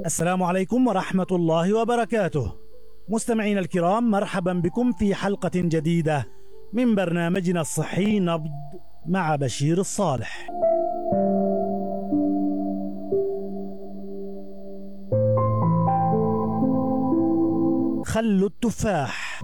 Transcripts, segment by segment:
السلام عليكم ورحمة الله وبركاته. مستمعين الكرام، مرحبا بكم في حلقة جديدة من برنامجنا الصحي نبض مع بشير الصالح. خل التفاح.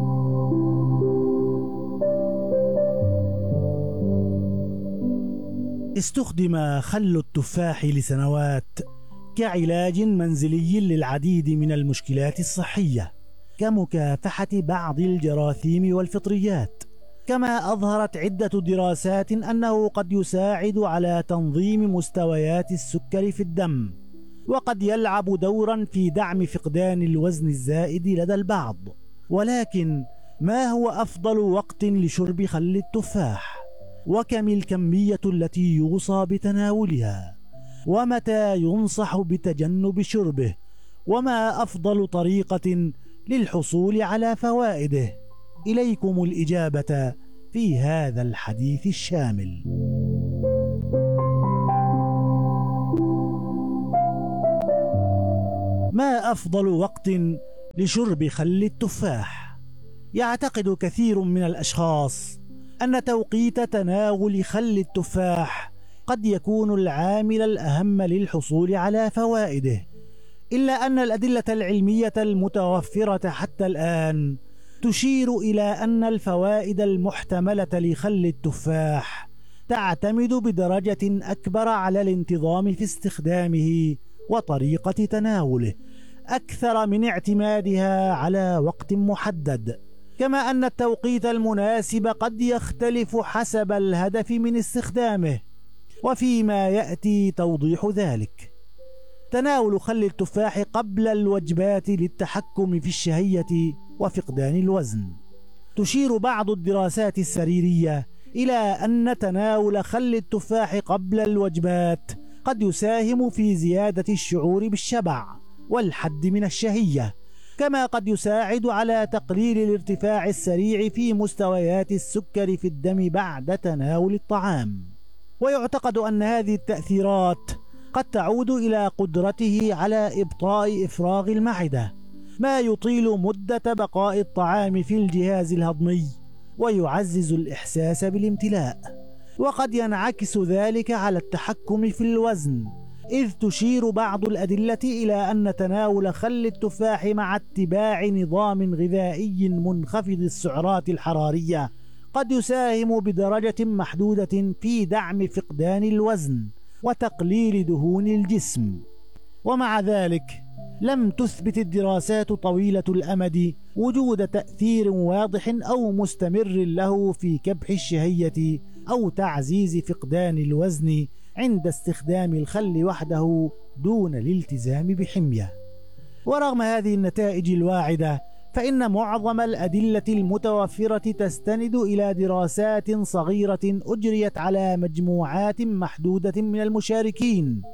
استخدم خل التفاح لسنوات كعلاج منزلي للعديد من المشكلات الصحية، كمكافحة بعض الجراثيم والفطريات. كما أظهرت عدة دراسات أنه قد يساعد على تنظيم مستويات السكر في الدم، وقد يلعب دورا في دعم فقدان الوزن الزائد لدى البعض. ولكن ما هو أفضل وقت لشرب خل التفاح؟ وكم الكمية التي يوصى بتناولها؟ ومتى ينصح بتجنب شربه؟ وما أفضل طريقة للحصول على فوائده؟ إليكم الإجابة في هذا الحديث الشامل. ما أفضل وقت لشرب خل التفاح؟ يعتقد كثير من الأشخاص أن توقيت تناول خل التفاح قد يكون العامل الأهم للحصول على فوائده، إلا أن الأدلة العلمية المتوفرة حتى الآن تشير إلى أن الفوائد المحتملة لخل التفاح تعتمد بدرجة أكبر على الانتظام في استخدامه وطريقة تناوله أكثر من اعتمادها على وقت محدد. كما أن التوقيت المناسب قد يختلف حسب الهدف من استخدامه، وفيما يأتي توضيح ذلك. تناول خل التفاح قبل الوجبات للتحكم في الشهية وفقدان الوزن. تشير بعض الدراسات السريرية إلى أن تناول خل التفاح قبل الوجبات قد يساهم في زيادة الشعور بالشبع والحد من الشهية، كما قد يساعد على تقليل الارتفاع السريع في مستويات السكر في الدم بعد تناول الطعام. ويعتقد أن هذه التأثيرات قد تعود إلى قدرته على إبطاء إفراغ المعدة، ما يطيل مدة بقاء الطعام في الجهاز الهضمي ويعزز الإحساس بالامتلاء. وقد ينعكس ذلك على التحكم في الوزن، إذ تشير بعض الأدلة إلى أن تناول خل التفاح مع اتباع نظام غذائي منخفض السعرات الحرارية قد يساهم بدرجة محدودة في دعم فقدان الوزن وتقليل دهون الجسم. ومع ذلك لم تثبت الدراسات طويلة الأمد وجود تأثير واضح أو مستمر له في كبح الشهية أو تعزيز فقدان الوزن عند استخدام الخل وحده دون الالتزام بحمية. ورغم هذه النتائج الواعدة، فإن معظم الأدلة المتوفرة تستند إلى دراسات صغيرة أجريت على مجموعات محدودة من المشاركين،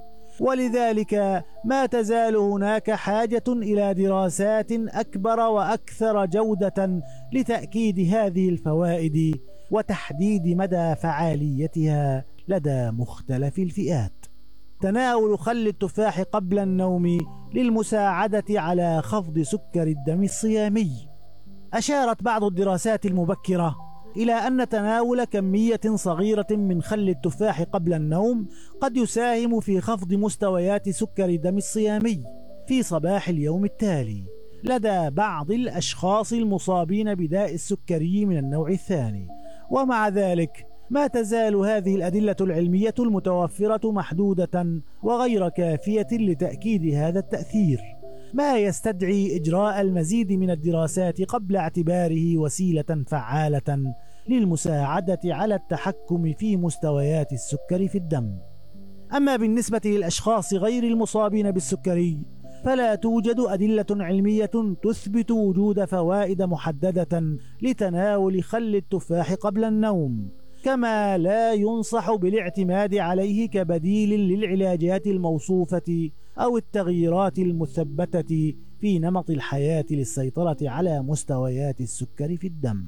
ولذلك ما تزال هناك حاجة إلى دراسات أكبر وأكثر جودة لتأكيد هذه الفوائد وتحديد مدى فعاليتها لدى مختلف الفئات. تناول خل التفاح قبل النوم للمساعدة على خفض سكر الدم الصيامي. أشارت بعض الدراسات المبكرة إلى أن تناول كمية صغيرة من خل التفاح قبل النوم قد يساهم في خفض مستويات سكر الدم الصيامي في صباح اليوم التالي لدى بعض الأشخاص المصابين بداء السكري من النوع الثاني. ومع ذلك ما تزال هذه الأدلة العلمية المتوفرة محدودة وغير كافية لتأكيد هذا التأثير، ما يستدعي إجراء المزيد من الدراسات قبل اعتباره وسيلة فعالة للمساعدة على التحكم في مستويات السكر في الدم. أما بالنسبة للأشخاص غير المصابين بالسكري، فلا توجد أدلة علمية تثبت وجود فوائد محددة لتناول خل التفاح قبل النوم، كما لا ينصح بالاعتماد عليه كبديل للعلاجات الموصوفة أو التغييرات المثبتة في نمط الحياة للسيطرة على مستويات السكر في الدم.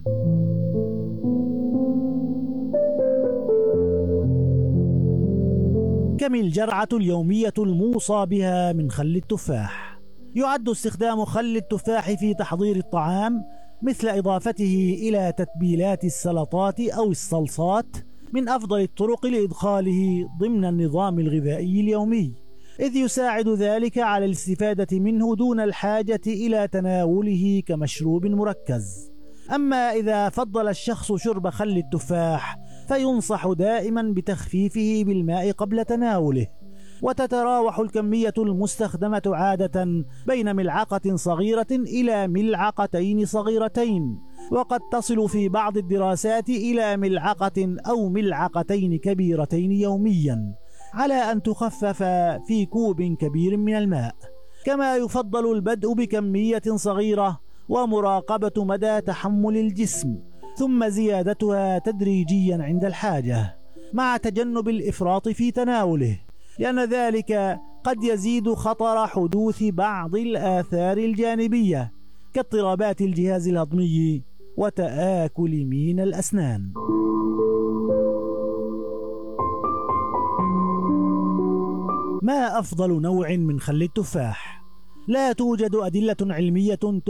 كم الجرعة اليومية الموصى بها من خل التفاح؟ يعد استخدام خل التفاح في تحضير الطعام مثل إضافته إلى تتبيلات السلطات أو الصلصات من أفضل الطرق لإدخاله ضمن النظام الغذائي اليومي، إذ يساعد ذلك على الاستفادة منه دون الحاجة إلى تناوله كمشروب مركز. أما إذا فضل الشخص شرب خل التفاح فينصح دائما بتخفيفه بالماء قبل تناوله، وتتراوح الكمية المستخدمة عادة بين ملعقة صغيرة إلى ملعقتين صغيرتين، وقد تصل في بعض الدراسات إلى ملعقة أو ملعقتين كبيرتين يوميا، على أن تخفف في كوب كبير من الماء. كما يفضل البدء بكمية صغيرة ومراقبة مدى تحمل الجسم، ثم زيادتها تدريجيا عند الحاجة، مع تجنب الإفراط في تناوله، لأن ذلك قد يزيد خطر حدوث بعض الآثار الجانبية كاضطرابات الجهاز الهضمي وتآكل مين الأسنان. ما أفضل نوع من خل التفاح؟ لا توجد أدلة علمية